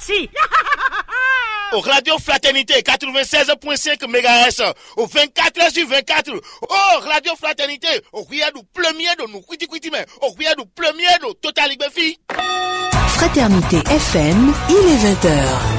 merci. Au Radio Fraternité 96.5 MHz, au 24h/24. Oh, Radio Fraternité, au rien du premier de nous, mais au rien du premier de Total Liberté. Fraternité FM, il est 20h.